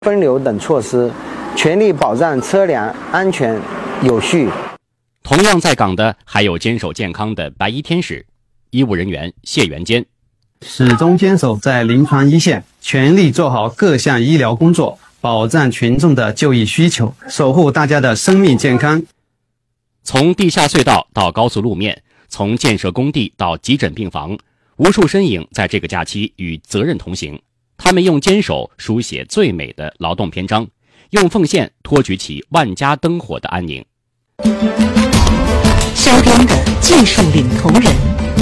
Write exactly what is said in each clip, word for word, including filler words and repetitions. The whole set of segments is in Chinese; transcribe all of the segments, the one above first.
分流等措施，全力保障车辆安全有序。 同样在岗的还有坚守健康的白衣天使医务人员谢元坚， 始终坚守在临床一线，全力做好各项医疗工作，保障群众的就医需求，守护大家的生命健康。 从地下隧道到高速路面，从建设工地到急诊病房，无数身影在这个假期与责任同行。他们用坚守书写最美的劳动篇章，用奉献托举起万家灯火的安宁。 身边的技术领头人。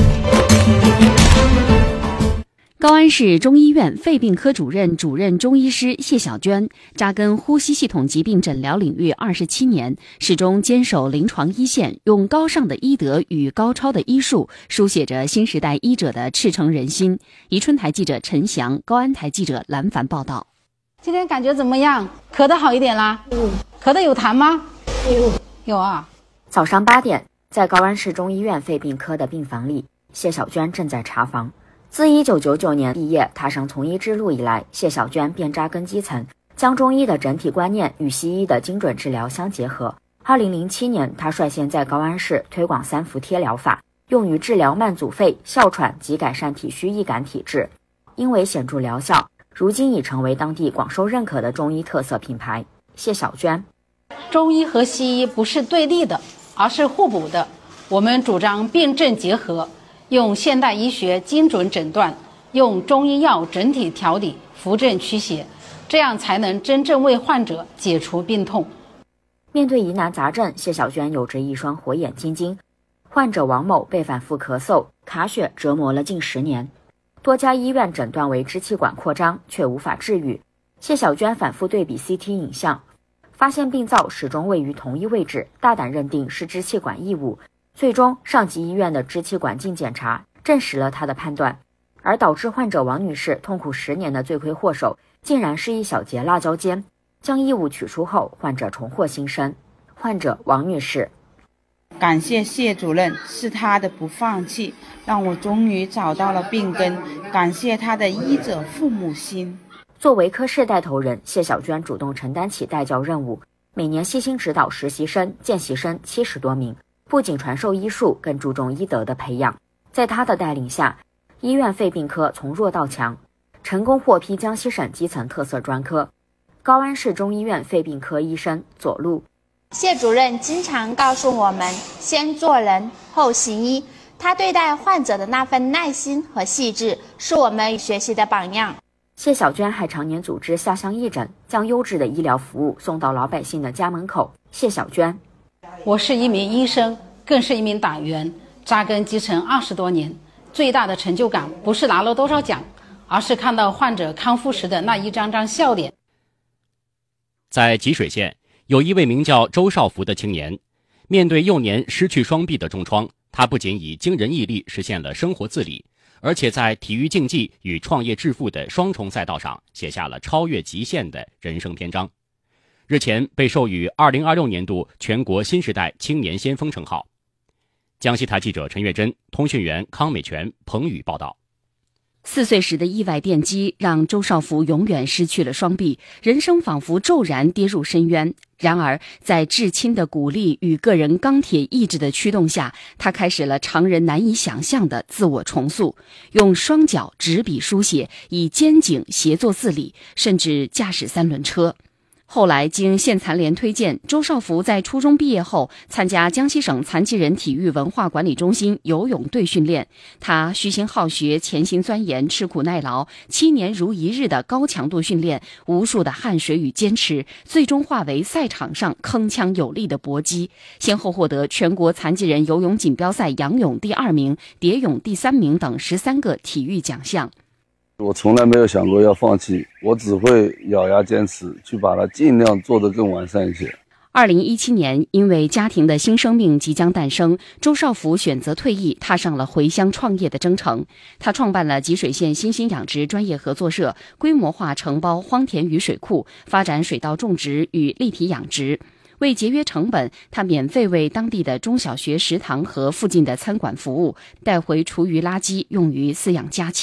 高安市中医院肺病科主任、主任中医师谢小娟扎根呼吸系统疾病诊疗领域二十七年，始终坚守临床一线，用高尚的医德与高超的医术，书写着新时代医者的赤诚人心。宜春台记者陈翔，高安台记者兰凡报道。 今天感觉怎么样？咳得好一点啦？嗯。咳得有痰吗？有。有啊。 早上八点，在高安市中医院肺病科的病房里，谢小娟正在查房。自一九九九年毕业踏上从医之路以来，谢小娟便扎根基层，将中医的整体观念与西医的精准治疗相结合。二零零七年，她率先在高安市推广三伏贴疗法，用于治疗慢阻肺、哮喘及改善体虚易感体质，因为显著疗效，如今已成为当地广受认可的中医特色品牌。谢小娟， 中医和西医不是对立的，而是互补的。我们主张辨证结合，用现代医学精准诊断，用中医药整体调理，扶正驱邪，这样才能真正为患者解除病痛。 面对疑难杂症，谢小娟有着一双火眼金睛。患者王某被反复咳嗽、卡血折磨了近十年，多家医院诊断为支气管扩张，却无法治愈。谢小娟反复对比 C T 影像，发现病灶始终位于同一位置，大胆认定是支气管异物。最终，上级医院的支气管镜检查证实了他的判断，而导致患者王女士痛苦十年的罪魁祸首，竟然是一小节辣椒尖。将异物取出后，患者重获新生。患者王女士， 感谢谢主任，是他的不放弃，让我终于找到了病根，感谢他的医者父母心。 作为科室带头人，谢小娟主动承担起带教任务，每年悉心指导实习生、见习生七十多名，不仅传授医术，更注重医德的培养。在他的带领下，医院肺病科从弱到强，成功获批江西省基层特色专科。高安市中医院肺病科医生左路， 谢主任经常告诉我们，先做人后行医，他对待患者的那份耐心和细致，是我们学习的榜样。 谢小娟还常年组织下乡义诊，将优质的医疗服务送到老百姓的家门口。谢小娟， 我是一名医生，更是一名党员，扎根基层二十多年，最大的成就感不是拿了多少奖，而是看到患者康复时的那一张张笑脸。 在吉水县，有一位名叫周少福的青年，面对幼年失去双臂的重创，他不仅以惊人毅力实现了生活自理，而且在体育竞技与创业致富的双重赛道上写下了超越极限的人生篇章。日前被授予二零二六年度全国新时代青年先锋称号。江西台记者陈月珍、通讯员康美全、彭宇报道。 四岁时的意外电击让周少福永远失去了双臂，人生仿佛骤然跌入深渊。然而，在至亲的鼓励与个人钢铁意志的驱动下，他开始了常人难以想象的自我重塑，用双脚执笔书写，以肩颈协作自理，甚至驾驶三轮车。后来经县残联推荐，周少福在初中毕业后参加江西省残疾人体育文化管理中心游泳队训练。他虚心好学，潜心钻研，吃苦耐劳，七年如一日的高强度训练，无数的汗水与坚持，最终化为赛场上铿锵有力的搏击，先后获得全国残疾人游泳锦标赛仰泳第二名、蝶泳第三名等十三个体育奖项。 我从来没有想过要放弃，我只会咬牙坚持，去把它尽量做得更完善一些。 二零一七年，因为家庭的新生命即将诞生，周少福选择退役，踏上了回乡创业的征程。他创办了吉水县新兴养殖专业合作社，规模化承包荒田雨水库，发展水稻种植与立体养殖。为节约成本，他免费为当地的中小学食堂和附近的餐馆服务，带回厨余垃圾用于饲养家禽。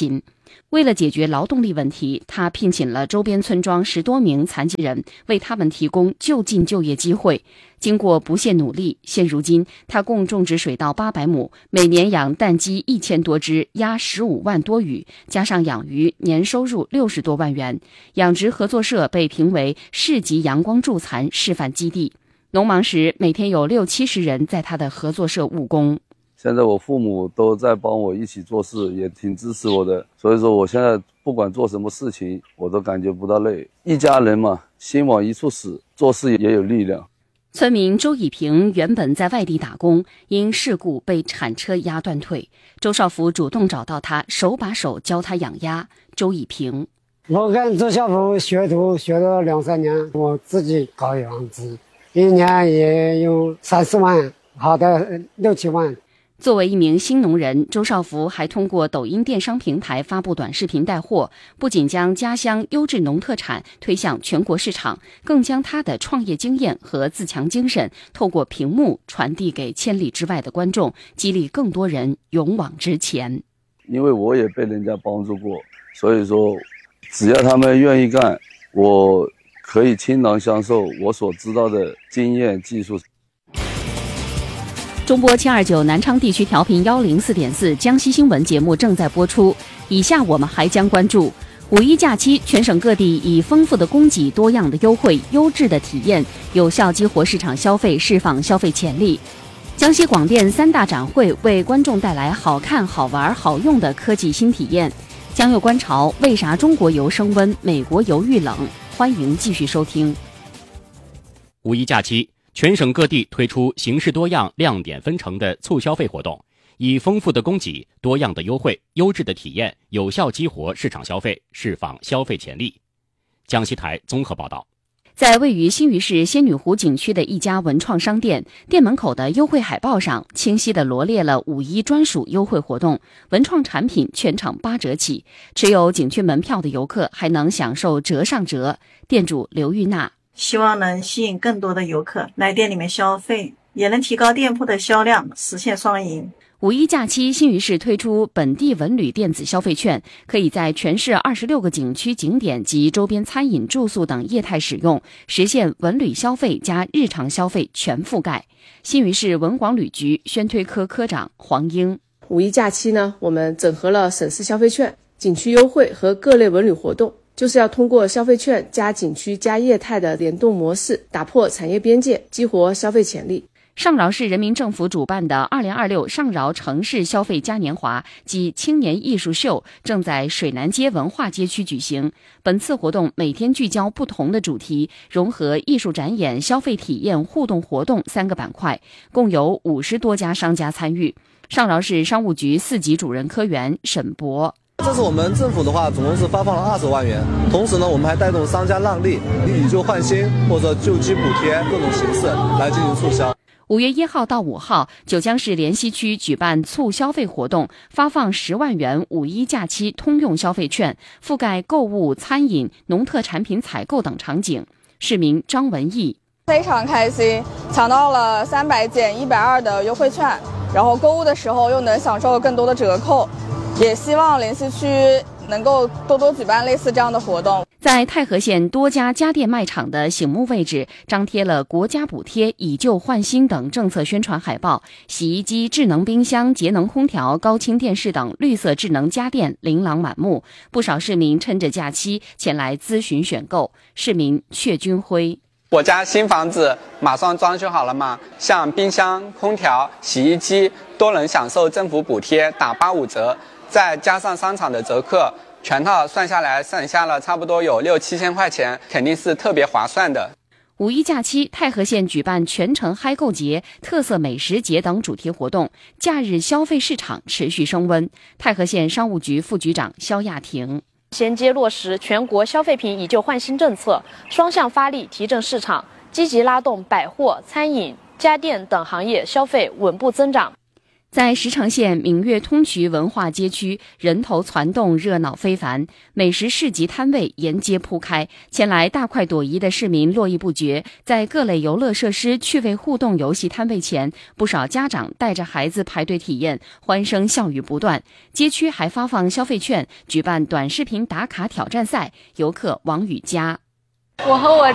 为了解决劳动力问题，他聘请了周边村庄十多名残疾人，为他们提供就近就业机会。经过不懈努力，现如今他共种植水稻八百亩，每年养蛋鸡一千多只，鸭十五万多羽，加上养鱼，年收入六十多万元。养殖合作社被评为市级阳光助残示范基地。农忙时，每天有六七十人在他的合作社务工。 现在我父母都在帮我一起做事，也挺支持我的，所以说我现在不管做什么事情，我都感觉不到累。一家人嘛，心往一处使，做事也有力量。 村民周以平原本在外地打工，因事故被铲车压断腿。周少福主动找到他，手把手教他养鸭。周以平， 我跟周少福学徒学了两三年，我自己搞养殖，一年也有三四万，好的六七万。 作为一名新农人，周少福还通过抖音电商平台发布短视频带货，不仅将家乡优质农特产推向全国市场，更将他的创业经验和自强精神透过屏幕传递给千里之外的观众，激励更多人勇往直前。 因为我也被人家帮助过，所以说只要他们愿意干，我可以倾囊相授我所知道的经验技术。 中波七二九南昌地区调频幺零四点四江西新闻节目正在播出。以下我们还将关注五一假期，全省各地以丰富的供给、多样的优惠、优质的体验，有效激活市场消费，释放消费潜力。江西广电三大展会为观众带来好看、好玩、好用的科技新体验。江右观潮，为啥中国油升温，美国油遇冷？欢迎继续收听。 五一假期，全省各地推出形式多样、亮点纷呈的促消费活动，以丰富的供给、多样的优惠、优质的体验，有效激活市场消费，释放消费潜力。江西台综合报道。 在位于新余市仙女湖景区的一家文创商店，店门口的优惠海报上清晰地罗列了五一专属优惠活动，文创产品全场八折起，持有景区门票的游客还能享受折上折。店主刘玉娜， 希望能吸引更多的游客来店里面消费，也能提高店铺的销量，实现双赢。 五一假期，新余市推出本地文旅电子消费券，可以在全市二十六个景区景点及周边餐饮、住宿等业态使用，实现文旅消费加日常消费全覆盖。新余市文广旅局宣推科科长黄英， 五一假期呢，我们整合了省市消费券、景区优惠和各类文旅活动，就是要通过消费券加景区加业态的联动模式，打破产业边界，激活消费潜力。 上饶市人民政府主办的二零二六上饶城市消费嘉年华及青年艺术秀正在水南街文化街区举行。本次活动每天聚焦不同的主题，融合艺术展演、消费体验、互动活动三个板块，共有五十多家商家参与。上饶市商务局四级主任科员沈博， 这次我们政府的话总共是发放了二十万元，同时呢我们还带动商家让利，以旧换新或者救济补贴各种形式来进行促销。 五月一号到五号，九江市莲溪区举办促消费活动，发放十万元五一假期通用消费券，覆盖购物、餐饮、农特产品采购等场景。市民张文义， 非常开心，抢到了三百减一百二的优惠券，然后购物的时候又能享受更多的折扣，也希望莲溪区能够多多举办类似这样的活动。 在太和县多家家电卖场的醒目位置张贴了国家补贴、以旧换新等政策宣传海报，洗衣机、智能冰箱、节能空调、高清电视等绿色智能家电琳琅满目，不少市民趁着假期前来咨询选购。市民阙军辉， 我家新房子马上装修好了嘛，像冰箱、空调、洗衣机都能享受政府补贴，打八五折，再加上商场的折扣，全套算下来剩下了差不多有六七千块钱，肯定是特别划算的。 五一假期，太和县举办全城嗨购节、特色美食节等主题活动，假日消费市场持续升温。太和县商务局副局长肖亚婷， 衔接落实全国消费品以旧换新政策，双向发力提振市场，积极拉动百货、餐饮、家电等行业消费稳步增长。 在石城县明月通衢文化街区，人头攒动，热闹非凡，美食市集摊位沿街铺开，前来大快朵颐的市民络绎不绝。在各类游乐设施、趣味互动游戏摊位前，不少家长带着孩子排队体验，欢声笑语不断。街区还发放消费券，举办短视频打卡挑战赛。游客王雨佳， 我和我